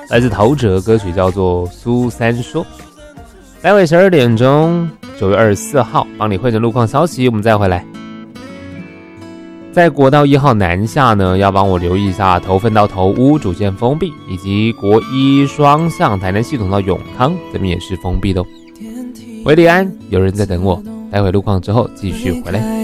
来自陶喆，歌曲叫做《苏三说》。待会12点钟，9月24号，帮你汇整路况消息，我们再回来。在国道1号南下呢，要帮我留意一下头份到头屋主线封闭，以及国一双向台南系统到永康这边也是封闭的哦。维里安，有人在等我，待会路况之后继续回来。